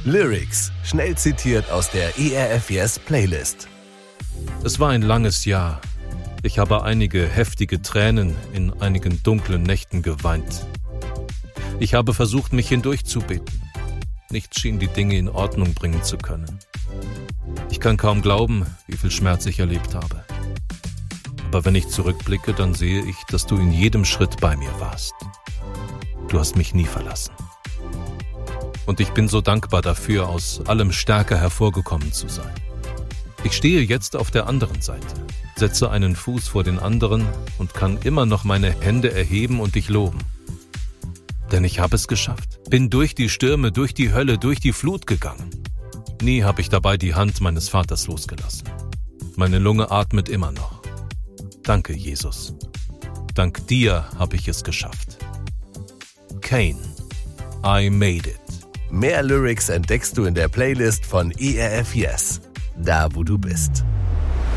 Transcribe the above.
Lyrics, schnell zitiert aus der ERF Yes Playlist. Es war ein langes Jahr. Ich habe einige heftige Tränen in einigen dunklen Nächten geweint. Ich habe versucht, mich hindurchzubeten. Nichts schien die Dinge in Ordnung bringen zu können. Ich kann kaum glauben, wie viel Schmerz ich erlebt habe. Aber wenn ich zurückblicke, dann sehe ich, dass du in jedem Schritt bei mir warst. Du hast mich nie verlassen. Und ich bin so dankbar dafür, aus allem stärker hervorgekommen zu sein. Ich stehe jetzt auf der anderen Seite, setze einen Fuß vor den anderen und kann immer noch meine Hände erheben und dich loben. Denn ich habe es geschafft. Bin durch die Stürme, durch die Hölle, durch die Flut gegangen. Nie habe ich dabei die Hand meines Vaters losgelassen. Meine Lunge atmet immer noch. Danke, Jesus. Dank dir habe ich es geschafft. Kane, I made it. Mehr Lyrics entdeckst du in der Playlist von ERF Yes, da wo du bist.